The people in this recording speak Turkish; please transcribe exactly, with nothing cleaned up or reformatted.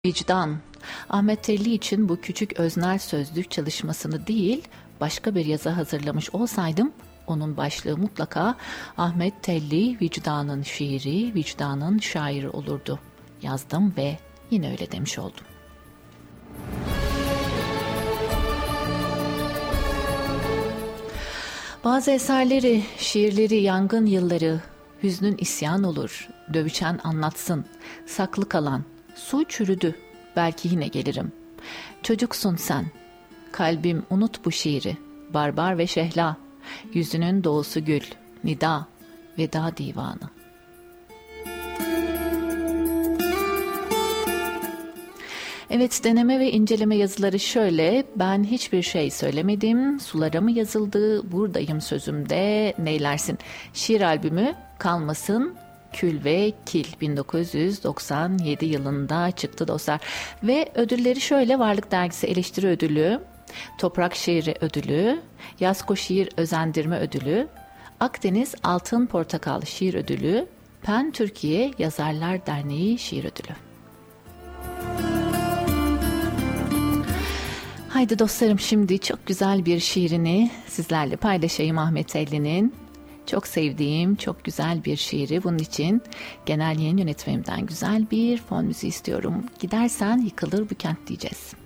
Vicdan. Ahmet Telli için bu küçük öznel sözlük çalışmasını değil, başka bir yazı hazırlamış olsaydım, onun başlığı mutlaka Ahmet Telli vicdanın şiiri, vicdanın şairi olurdu. Yazdım ve yine öyle demiş oldum. Bazı eserleri, şiirleri yangın yılları, hüznün isyan olur, dövüşen anlatsın, saklı kalan, su çürüdü, belki yine gelirim. Çocuksun sen, kalbim unut bu şiiri, barbar ve şehla, yüzünün doğusu gül, nida, veda divanı. Evet, deneme ve inceleme yazıları şöyle: ben hiçbir şey söylemedim, sulara mı yazıldı, buradayım sözümde, neylersin. Şiir albümü Kalmasın Kül ve Kil bin dokuz yüz doksan yedi yılında çıktı dostlar. Ve ödülleri şöyle: Varlık Dergisi Eleştiri Ödülü, Toprak Şiiri Ödülü, Yasko Şiir Özendirme Ödülü, Akdeniz Altın Portakal Şiir Ödülü, PEN Türkiye Yazarlar Derneği Şiir Ödülü. Haydi dostlarım, şimdi çok güzel bir şiirini sizlerle paylaşayım Ahmet Telli'nin. Çok sevdiğim, çok güzel bir şiiri. Bunun için genel yayın yönetmenimden güzel bir fon müziği istiyorum. Gidersen yıkılır bu kent diyeceğiz.